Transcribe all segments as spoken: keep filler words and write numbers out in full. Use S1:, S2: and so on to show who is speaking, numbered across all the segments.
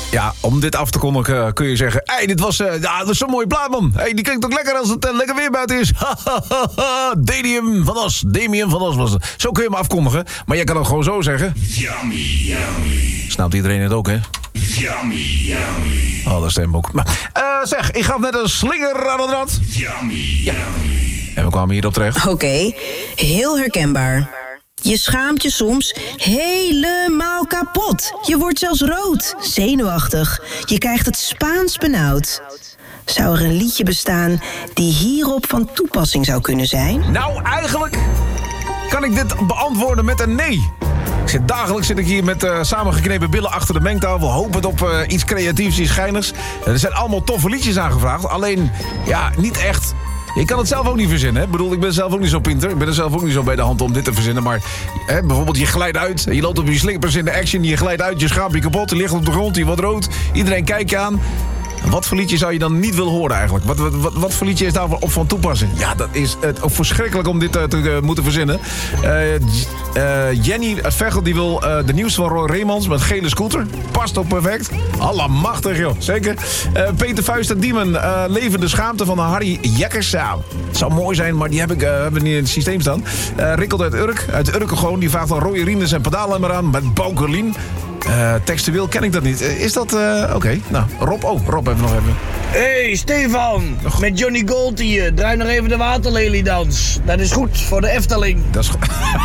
S1: Ja, om dit af te kondigen kun je zeggen... Hé, hey, dit was, uh, ja, dat is zo'n mooie plaat, man. Hey, die klinkt ook lekker als het uh, lekker weer buiten is. Damian van As. Damian van As was het. Zo kun je hem afkondigen. Maar jij kan ook gewoon zo zeggen. Yummy, yummy. Snapt iedereen het ook, hè? Yummy, yummy. Oh, dat stem ook. Maar, uh, zeg, ik gaf net een slinger aan het rad. Yummy, ja. Yummy. En we kwamen hierop terecht.
S2: Oké, okay, heel herkenbaar. Je schaamt je soms helemaal kapot. Je wordt zelfs rood, zenuwachtig. Je krijgt het Spaans benauwd. Zou er een liedje bestaan die hierop van toepassing zou kunnen zijn?
S1: Nou, eigenlijk kan ik dit beantwoorden met een nee. Ik zit, dagelijks zit ik hier met uh, samengeknepen billen achter de mengtafel... hopend op uh, iets creatiefs, iets schijnigs. Er zijn allemaal toffe liedjes aangevraagd. Alleen, ja, niet echt... Ik kan het zelf ook niet verzinnen. Hè? Ik bedoel, ik ben zelf ook niet zo pinter. Ik ben er zelf ook niet zo bij de hand om dit te verzinnen. Maar hè, bijvoorbeeld, je glijdt uit. Je loopt op je slippers in de action. Je glijdt uit, je schaamt je kapot. Je ligt op de grond, je wordt rood. Iedereen kijkt je aan. Wat voor liedje zou je dan niet willen horen eigenlijk? Wat, wat, wat, wat voor liedje is daarop van toepassing? Ja, dat is het ook verschrikkelijk om dit uh, te uh, moeten verzinnen. Uh, uh, Jenny uit Veghel die wil uh, de nieuwste van Roy Reemans met gele scooter. Past ook perfect. Allemachtig, joh. Zeker. Uh, Peter Vuist uit Diemen. Uh, levende schaamte van Harry Jekkers. Ja, het zou mooi zijn, maar die heb ik uh, hebben niet in het systeem staan. Uh, Rikkelt uit Urk. Uit Urk gewoon. Die vraagt dan rode rines en pedalen maar aan met Boukerlien. Uh, textueel ken ik dat niet. Uh, is dat... Uh, Oké, okay. Nou, Rob. Oh, Rob even nog even.
S3: Hey, Stefan. Oh. Met Johnny Gold hier. Draai nog even de waterleliedans. Dat is goed voor de Efteling.
S1: Dat is goed.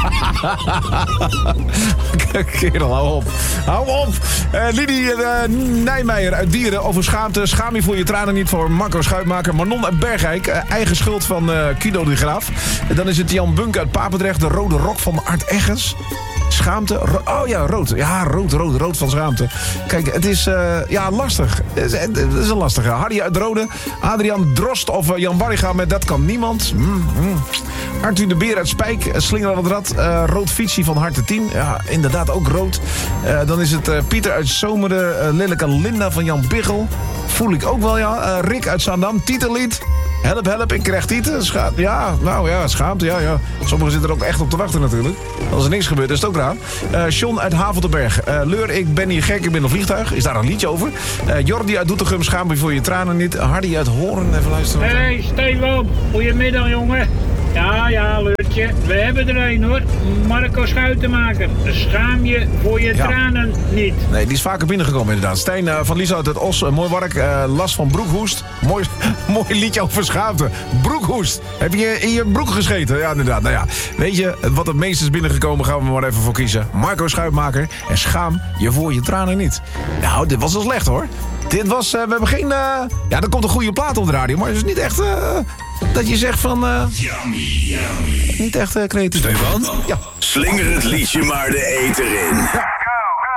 S1: Kerel, hou op. Hou op. Uh, Lidie uh, Nijmeijer uit Dieren over schaamte. Schaam je voor je tranen niet voor Marco Schuitmaker. Manon uit Bergijk. Uh, eigen schuld van uh, Kido de Graaf. Uh, dan is het Jan Bunk uit Papendrecht. De rode rok van Art Eggens. Schaamte. Ro- oh ja, rood. Ja, rood, rood, rood van schaamte. Kijk, het is uh, ja, lastig. Het is, het is een lastige. Harry uit Rode. Adriaan Drost of uh, Jan Barriga met Dat kan niemand. Mm, mm. Arthur de Beer uit Spijk. Slinger aan het rad. Uh, rood fietsie van Harte tien. Ja, inderdaad ook rood. Uh, dan is het uh, Pieter uit Zomeren. Uh, Lilleke Linda van Jan Biggel. Voel ik ook wel, ja. Uh, Rick uit Zaandam. Titellied. Help, help, ik krijg tieten. Scha- ja, nou ja, schaamte, ja, ja. Sommigen zitten er ook echt op te wachten natuurlijk. Als er niks gebeurt, is het ook raar. Uh, John uit Haveltenberg. Uh, Leur, ik ben hier gek, ik ben een vliegtuig. Is daar een liedje over? Uh, Jordi uit Doetinchem, schaam je voor je tranen niet. Hardy uit Hoorn, even luisteren.
S4: Hey, Stefan. Goedemiddag, jongen. Ja, ja, Leurtje. We hebben er een, hoor. Marco Schuitenmaker. Schaam je voor je ja. tranen niet.
S1: Nee, die is vaker binnengekomen inderdaad. Stijn uh, van Lies uit het Os, uh, mooi werk. Uh, Las van Broekhoest. Mooi, mooi liedje over schaamte. Broekhoest. Heb je in je broek gescheten? Ja, inderdaad. Nou ja, weet je, wat het meest is binnengekomen, gaan we maar even voor kiezen. Marco Schuitmaker. En schaam je voor je tranen niet. Nou, dit was al slecht, hoor. Dit was, uh, we hebben geen... Uh, ja, er komt een goede plaat op de radio, maar het is niet echt... Uh, dat je zegt van... Uh, yummy, yummy. Niet echt uh, creatief.
S5: Stefan?
S1: Ja.
S5: Slinger het liedje maar de eter in.
S1: Ja.